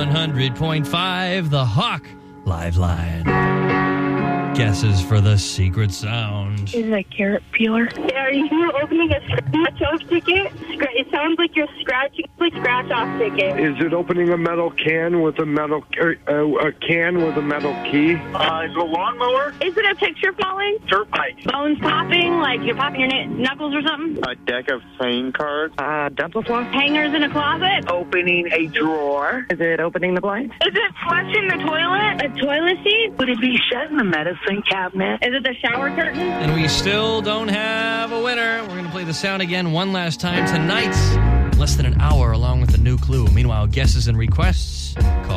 100.5, The Hawk Live Line. Guesses for the secret sound. Is it a carrot peeler? Are you opening a scratch-off ticket? It sounds like you're scratching, like scratch-off ticket. Is it opening a metal can with a metal key? Is it a lawnmower? Is it a picture falling? Dirt bike. Bones popping, like you're popping your knuckles or something? A deck of playing cards. Dental floss? Hangers in a closet? Opening a drawer? Is it opening the blinds? Is it flushing the toilet? A toilet seat? Would it be shutting the medicine cabinet? Is it the shower curtain? And we still don't have a winner. We're going to play the sound again one last time tonight. Less than an hour along with a new clue. Meanwhile, guesses and requests. Call